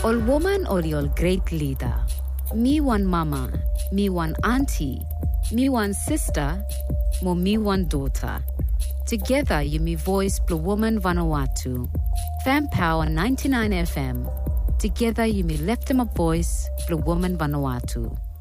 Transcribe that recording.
All woman or your great leader. Me one mama, me one auntie, me one sister, mo me one daughter. Together you me voice Blue Woman Vanuatu. Fan Power 99 FM. Together you me lift them a voice Blue Woman Vanuatu.